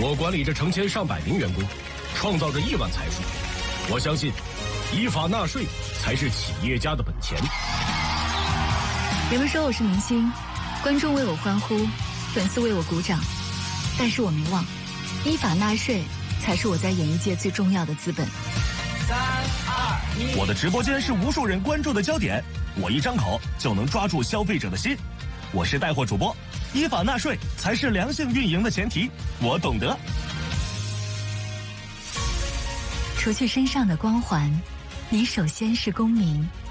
我管理着成千上百名员工，创造着亿万财富。我相信，依法纳税才是企业家的本钱。 人们说我是明星，观众为我欢呼，粉丝为我鼓掌，但是我没忘，依法纳税才是我在演艺界最重要的资本。 3、2、1， 我的直播间是无数人关注的焦点，我一张口就能抓住消费者的心。我是带货主播，依法纳税才是良性运营的前提，我懂得。 除去身上的光环，你首先是公民。